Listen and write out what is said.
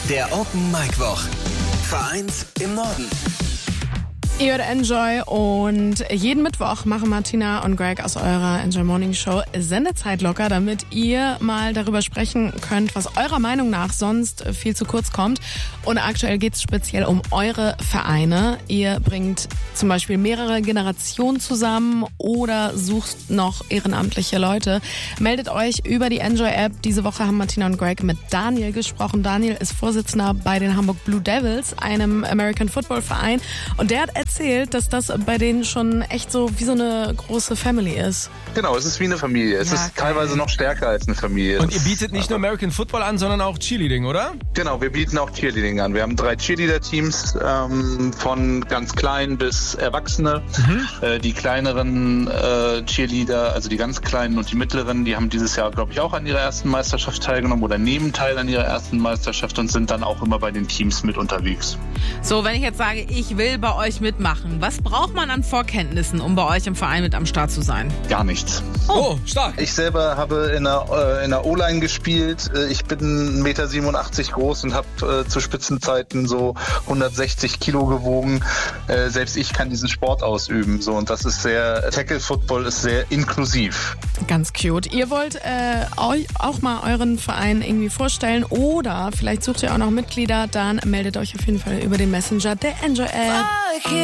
Der Open Mic Woch. Vereint im Norden. Ihr hört Enjoy und jeden Mittwoch machen Martina und Greg aus eurer Enjoy Morning Show Sendezeit locker, damit ihr mal darüber sprechen könnt, was eurer Meinung nach sonst viel zu kurz kommt. Und aktuell geht es speziell um eure Vereine. Ihr bringt zum Beispiel mehrere Generationen zusammen oder sucht noch ehrenamtliche Leute. Meldet euch über die Enjoy-App. Diese Woche haben Martina und Greg mit Daniel gesprochen. Daniel ist Vorsitzender bei den Hamburg Blue Devils, einem American Football Verein. Und der hat erzählt, dass das bei denen schon echt so wie so eine große Family ist. Genau, es ist wie eine Familie. Es ist teilweise noch stärker als eine Familie. Und ihr bietet nicht nur American Football an, sondern auch Cheerleading, oder? Genau, wir bieten auch Cheerleading an. Wir haben 3 Cheerleader-Teams, von ganz klein bis Erwachsene. Die kleineren Cheerleader, also die ganz kleinen und die mittleren, die haben dieses Jahr, glaube ich, auch an ihrer ersten Meisterschaft teilgenommen oder nehmen teil an ihrer ersten Meisterschaft und sind dann auch immer bei den Teams mit unterwegs. So, wenn ich jetzt sage, ich will bei euch mitmachen, was braucht man an Vorkenntnissen, um bei euch im Verein mit am Start zu sein? Gar nichts. Oh, stark. Ich selber habe in der O-Line gespielt. Ich bin 1,87 Meter groß und habe zu Spitzenzeiten so 160 Kilo gewogen. Selbst ich kann diesen Sport ausüben. So, und das ist Tackle-Football ist sehr inklusiv. Ganz cute. Ihr wollt euch auch mal euren Verein irgendwie vorstellen oder vielleicht sucht ihr auch noch Mitglieder, dann meldet euch auf jeden Fall über den Messenger der Enjoy-App.